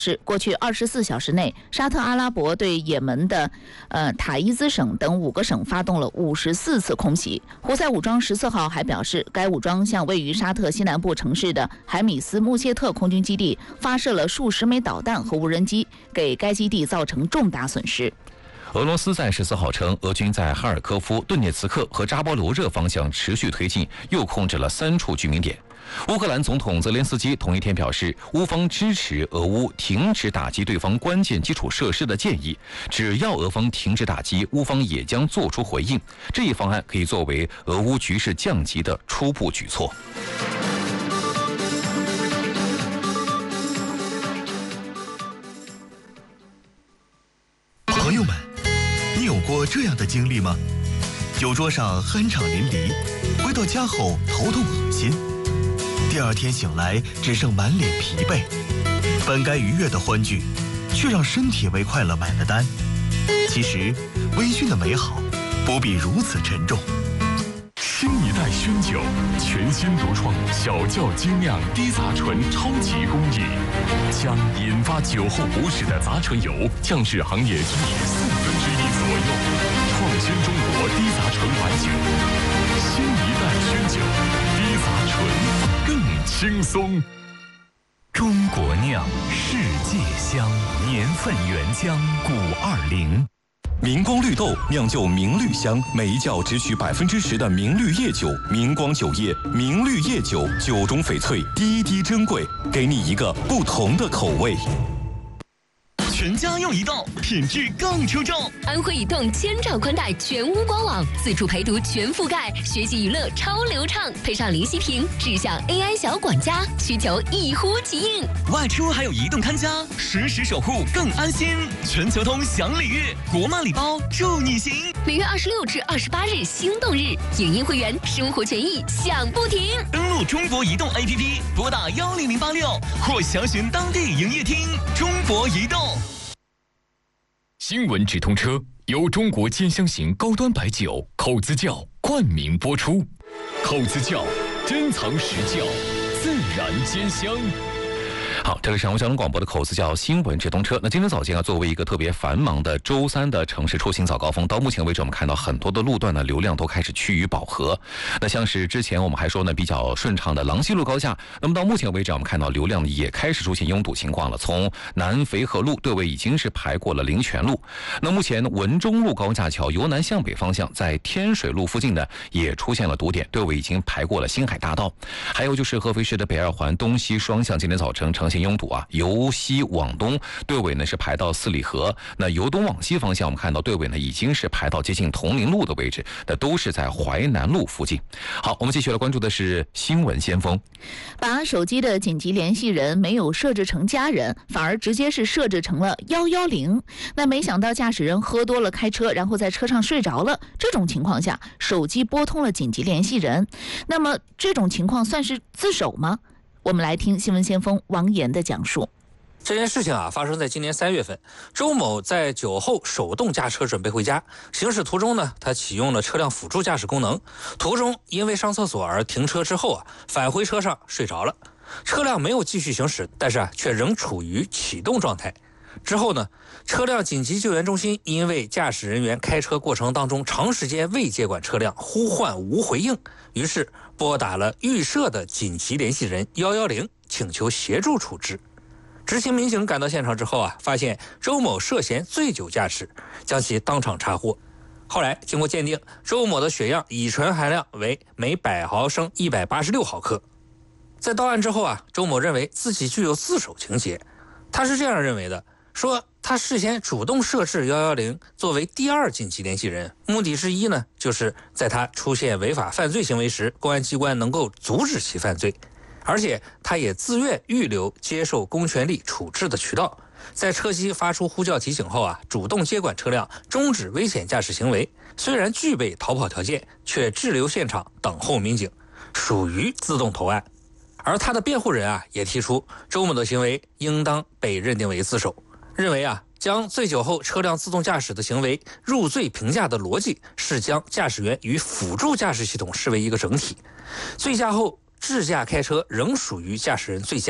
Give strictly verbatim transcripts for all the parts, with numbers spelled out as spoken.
是过去二十四小时内，沙特阿拉伯对也门的呃塔伊兹省等五个省发动了五十四次空袭。胡塞武装十四号还表示，该武装向位于沙特西南部城市的海米斯穆切特空军基地发射了数十枚导弹和无人机，给该基地造成重大损失。 俄罗斯在十四号称，俄军在哈尔科夫、顿涅茨克和扎波罗热方向持续推进，又控制了三处居民点。乌克兰总统泽连斯基同一天表示，乌方支持俄乌停止打击对方关键基础设施的建议，只要俄方停止打击，乌方也将做出回应。这一方案可以作为俄乌局势降级的初步举措。 朋友们，你有过这样的经历吗？酒桌上酣畅淋漓，回到家后头痛恶心，第二天醒来只剩满脸疲惫，本该愉悦的欢聚，却让身体为快乐买了单。其实，微醺的美好不必如此沉重。 新一代宣酒，全新独创小窖精酿低杂醇超级工艺，将引发酒后不适的杂醇油降至行业均值四分之一左右，创新中国低杂醇白酒。新一代宣酒，低杂醇更轻松。 中国酿，世界香，年份原浆古二零。 明光绿豆酿就明绿香，每一窖只取百分之十的明绿叶酒，明光酒业，明绿叶酒，酒中翡翠，滴滴珍贵，给你一个不同的口味。 全家用移动，品质更出众。 安徽移动千兆宽带全屋官网，自助陪读全覆盖，学习娱乐超流畅，配上林息屏智享 A I 小管家，需求一呼即应。 外出还有移动看家，实时守护更安心。全球通享礼遇，国漫礼包助你行。 每月二十六至二十八日心动日，影音会员生活权益享不停。 登录中国移动 A P P， 拨打幺零零八六或详询当地营业厅。中国移动。 新闻直通车由中国兼香型高端白酒口子窖冠名播出，口子窖珍藏实窖，自然兼香。 好，这个是阳光交通广播的口子叫新闻直通车。那今天早间啊，作为一个特别繁忙的周三的城市出行早高峰，到目前为止，我们看到很多的路段呢流量都开始趋于饱和。那像是之前我们还说呢比较顺畅的郎西路高架，那么到目前为止，我们看到流量也开始出现拥堵情况了。从南淝河路队尾已经是排过了灵泉路。那目前文中路高架桥由南向北方向在天水路附近呢也出现了堵点，队尾已经排过了新海大道。还有就是合肥市的北二环东西双向今天早晨呈现拥堵啊，由西往东队尾呢是排到四里河，那由东往西方向我们看到队尾呢已经是排到接近铜陵路的位置，那都是在淮南路附近。好，我们继续来关注的是新闻先锋。 把手机的紧急联系人没有设置成家人，反而直接是设置成了一一零。那没想到驾驶人喝多了开车，然后在车上睡着了，这种情况下手机拨通了紧急联系人，那么这种情况算是自首吗？我们来听新闻先锋王岩的讲述。 这件事情啊，发生在今年三月份。周某在酒后手动驾车准备回家，行驶途中呢，他启用了车辆辅助驾驶功能。途中因为上厕所而停车之后啊，返回车上睡着了。车辆没有继续行驶，但是啊，却仍处于启动状态。之后呢，车辆紧急救援中心因为驾驶人员开车过程当中长时间未接管车辆，呼唤无回应，于是拨打了预设的紧急联系人一一零，请求协助处置。执勤民警赶到现场之后啊，发现周某涉嫌醉酒驾驶，将其当场查获。后来经过鉴定，周某的血样乙醇含量为每百毫升一百八十六毫克。在到案之后啊，周某认为自己具有自首情节。他是这样认为的，说他事先主动设置一一零作为第二紧急联系人，目的之一呢，就是在他出现违法犯罪行为时，公安机关能够阻止其犯罪。而且他也自愿预留接受公权力处置的渠道，在车机发出呼叫提醒后啊，主动接管车辆，终止危险驾驶行为。虽然具备逃跑条件，却滞留现场等候民警，属于自动投案。而他的辩护人啊，也提出周某的行为应当被认定为自首，认为啊，将醉酒后车辆自动驾驶的行为入罪评价的逻辑是将驾驶员与辅助驾驶系统视为一个整体，醉驾后智驾开车仍属于驾驶人醉驾，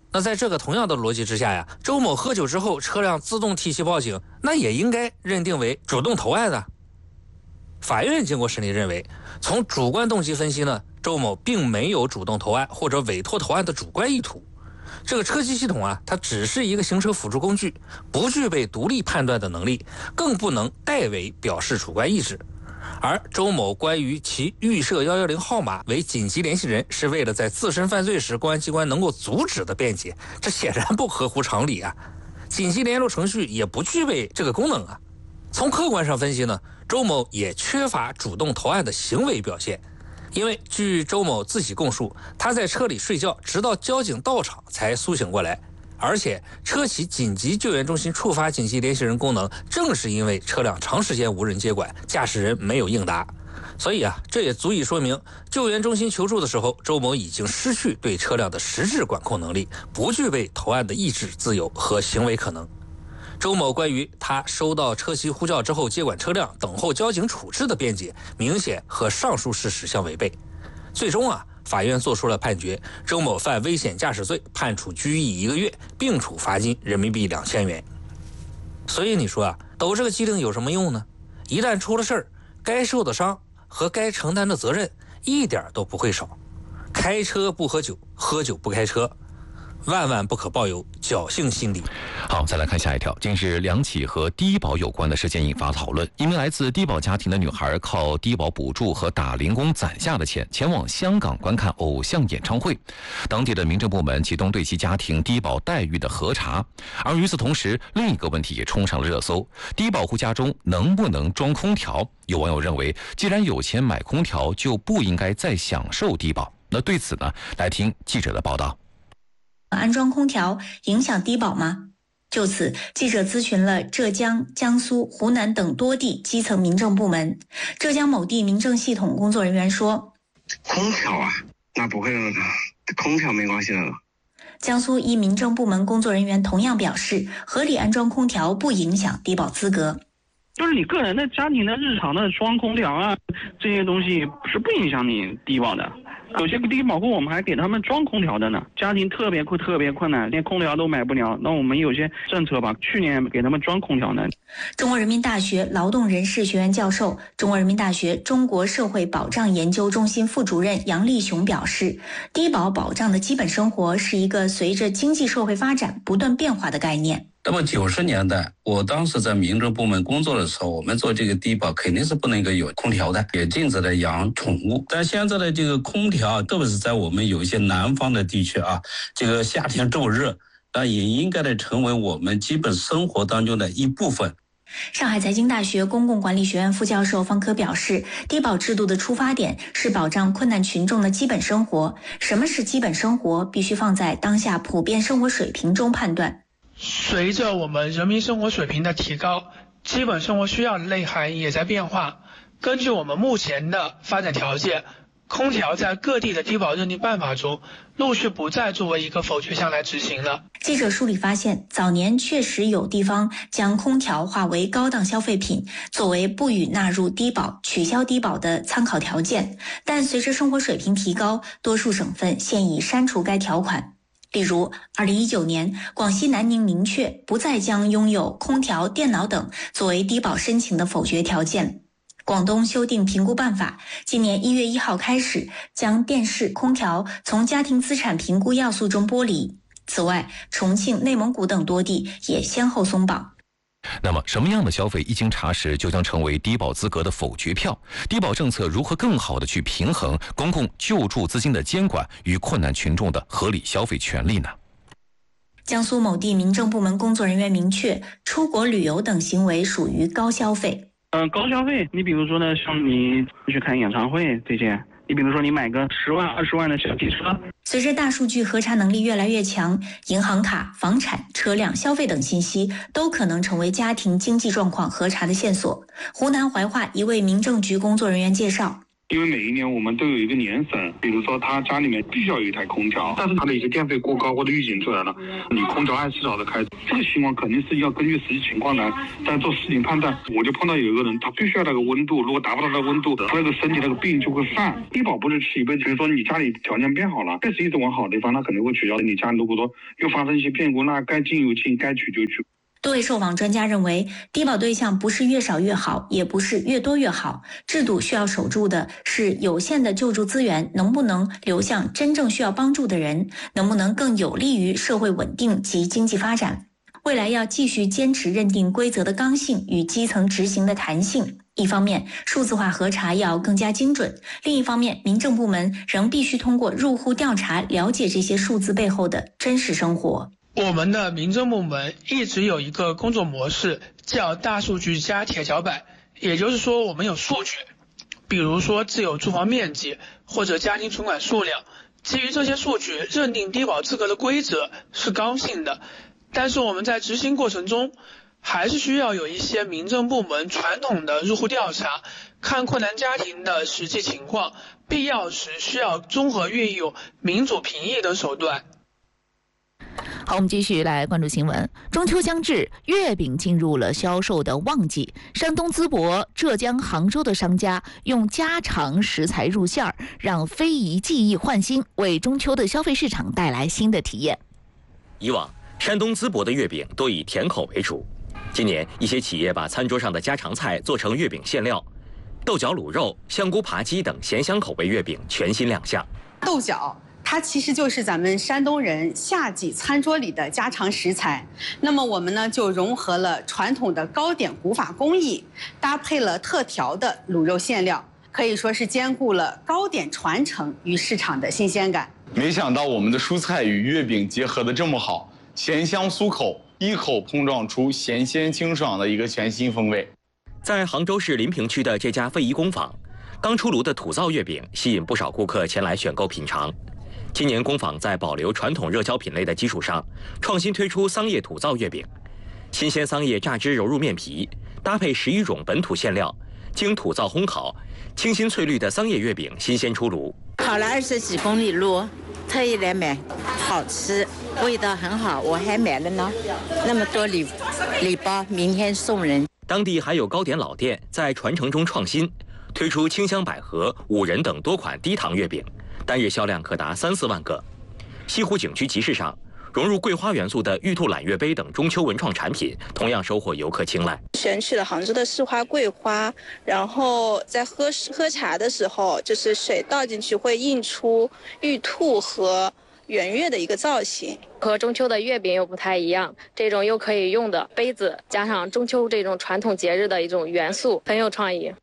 那在这个同样的逻辑之下呀，周某喝酒之后车辆自动提起报警，那也应该认定为主动投案的。法院经过审理认为，从主观动机分析呢，周某并没有主动投案或者委托投案的主观意图。这个车机系统啊，它只是一个行车辅助工具，不具备独立判断的能力，更不能代为表示主观意志。而周某关于其预设一一零号码为紧急联系人，是为了在自身犯罪时公安机关能够阻止的辩解，这显然不合乎常理啊！紧急联络程序也不具备这个功能啊。从客观上分析呢，周某也缺乏主动投案的行为表现，因为据周某自己供述，他在车里睡觉，直到交警到场才苏醒过来。而且车企紧急救援中心触发紧急联系人功能，正是因为车辆长时间无人接管，驾驶人没有应答。所以啊，这也足以说明救援中心求助的时候，周某已经失去对车辆的实质管控能力，不具备投案的意志自由和行为可能。周某关于他收到车企呼叫之后接管车辆，等候交警处置的辩解，明显和上述事实相违背。最终啊，法院作出了判决，周某犯危险驾驶罪，判处拘役一个月，并处罚金人民币两千元。所以你说啊，抖这个机灵有什么用呢？一旦出了事儿，该受的伤和该承担的责任一点都不会少。开车不喝酒，喝酒不开车，万万不可抱有侥幸心理。 好，再来看下一条。近日，两起和低保有关的事件引发讨论。一名来自低保家庭的女孩靠低保补助和打零工攒下的钱，前往香港观看偶像演唱会。当地的民政部门启动对其家庭低保待遇的核查。而与此同时，另一个问题也冲上了热搜：低保户家中能不能装空调？有网友认为，既然有钱买空调，就不应该再享受低保。那对此呢，来听记者的报道。 安装空调影响低保吗？就此，记者咨询了浙江、江苏、湖南等多地基层民政部门。浙江某地民政系统工作人员说：“ 空调啊，那不会的，空调没关系的。” 江苏一民政部门工作人员同样表示，合理安装空调不影响低保资格。 就是你个人的家庭的日常的装空调啊，这些东西是不影响你低保的。有些低保户我们还给他们装空调的呢，家庭特别困特别困难，连空调都买不了，那我们有些政策吧，去年给他们装空调呢。 中国人民大学劳动人事学院教授、中国人民大学中国社会保障研究中心副主任杨立雄表示，低保保障的基本生活是一个随着经济社会发展不断变化的概念。 那么九十年代，我当时在民政部门工作的时候，我们做这个低保肯定是不能够有空调的，也禁止了养宠物。但现在的这个空调，特别是在我们有一些南方的地区啊，这个夏天这么热，那也应该的成为我们基本生活当中的一部分。 上海财经大学公共管理学院副教授方科表示，低保制度的出发点是保障困难群众的基本生活。什么是基本生活，必须放在当下普遍生活水平中判断。 随着我们人民生活水平的提高，基本生活需要的内涵也在变化。根据我们目前的发展条件，空调在各地的低保认定办法中陆续不再作为一个否决项来执行了。 记者梳理发现，早年确实有地方将空调划为高档消费品，作为不予纳入低保、取消低保的参考条件，但随着生活水平提高，多数省份现已删除该条款。例如二零一九年，广西南宁明确不再将拥有空调、电脑等作为低保申请的否决条件。广东修订评估办法，今年一月一号开始将电视、空调从家庭资产评估要素中剥离。此外，重庆、内蒙古等多地也先后松绑。 那么，什么样的消费一经查实就将成为低保资格的否决票？低保政策如何更好地去平衡公共救助资金的监管与困难群众的合理消费权利呢？ 江苏某地民政部门工作人员明确，出国旅游等行为属于高消费。 嗯、呃，高消费，你比如说呢，像你去看演唱会这些，你比如说你买个十万、二十万的小汽车。 随着大数据核查能力越来越强，银行卡、房产、车辆、消费等信息都可能成为家庭经济状况核查的线索。湖南怀化一位民政局工作人员介绍， 因为每一年我们都有一个年审，比如说他家里面必须要有一台空调，但是他的一些电费过高或者预警出来了，你空调二十四小时开，这个情况肯定是要根据实际情况来再做事情判断。我就碰到有一个人，他必须要那个温度，如果达不到那个温度，他那个身体那个病就会犯。低保不是吃一辈子，比如说你家里条件变好了，确实一直往好的地方，他肯定会取消。你家如果说又发生一些变故，那该进有进，该取就取。 多位受访专家认为，低保对象不是越少越好，也不是越多越好。制度需要守住的是有限的救助资源能不能流向真正需要帮助的人，能不能更有利于社会稳定及经济发展。未来要继续坚持认定规则的刚性与基层执行的弹性。一方面，数字化核查要更加精准；另一方面，民政部门仍必须通过入户调查了解这些数字背后的真实生活。 我们的民政部门一直有一个工作模式，叫大数据加铁脚板，也就是说我们有数据，比如说自有住房面积或者家庭存款数量，基于这些数据认定低保资格的规则是刚性的，但是我们在执行过程中还是需要有一些民政部门传统的入户调查，看困难家庭的实际情况，必要时需要综合运用民主评议等手段。 好，我们继续来关注新闻。中秋将至，月饼进入了销售的旺季。山东淄博、浙江杭州的商家用家常食材入馅儿，让非遗技艺焕新，为中秋的消费市场带来新的体验。 以往，山东淄博的月饼多以甜口为主。今年，一些企业把餐桌上的家常菜做成月饼馅料，豆角卤肉、香菇扒鸡等咸香口味月饼全新亮相。 豆角它其实就是咱们山东人夏季餐桌里的家常食材，那么我们呢就融合了传统的糕点古法工艺，搭配了特调的卤肉馅料，可以说是兼顾了糕点传承与市场的新鲜感。 没想到我们的蔬菜与月饼结合得这么好，咸香酥口，一口碰撞出咸鲜清爽的一个全新风味。 在杭州市临平区的这家非遗工坊，刚出炉的土灶月饼吸引不少顾客前来选购品尝。今年工坊在保留传统热销品类的基础上，创新推出桑叶土灶月饼。新鲜桑叶榨汁揉入面皮，搭配十一种本土馅料，经土灶烘烤，清新翠绿的桑叶月饼新鲜出炉。 跑了二十几公里路，特意来买，好吃，味道很好，我还买了呢。那么多礼礼包，明天送人。 当地还有糕点老店在传承中创新，推出清香百合、五仁等多款低糖月饼。单日销量可达三四万个。西湖景区集市上，融入桂花元素的玉兔揽月杯等中秋文创产品，同样收获游客青睐。 选取了杭州的市花桂花，然后在喝喝茶的时候，就是水倒进去会映出玉兔和圆月的一个造型， 和中秋的月饼又不太一样。这种又可以用的杯子，加上中秋这种传统节日的一种元素，很有创意。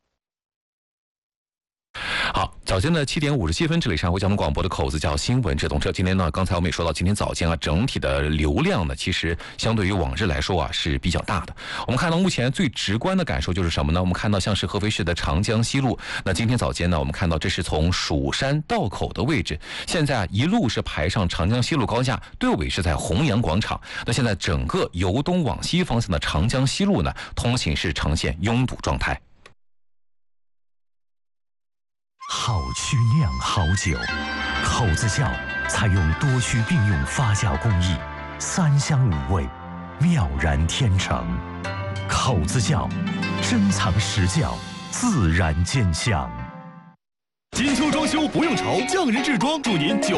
好，早间的七点五十七分，这里是安徽交通广播的口子叫新闻直通车。今天呢，刚才我们也说到，今天早间啊，整体的流量呢，其实相对于往日来说啊，是比较大的。我们看到目前最直观的感受就是什么呢？我们看到像是合肥市的长江西路，那今天早间呢，我们看到这是从蜀山道口的位置，现在啊一路是排上长江西路高架，队尾是在弘阳广场。那现在整个由东往西方向的长江西路呢，通行是呈现拥堵状态。 好曲酿好酒，口子窖采用多区并用发酵工艺，三香五味，妙然天成。口子窖，珍藏实窖，自然见香。 金秋装修不用愁，匠人制装祝您九